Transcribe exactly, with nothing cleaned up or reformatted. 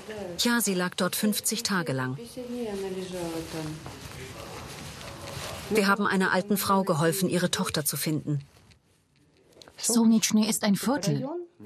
Ja, sie lag dort fünfzig Tage lang. Wir haben einer alten Frau geholfen, ihre Tochter zu finden. Solnitschny ist ein Viertel.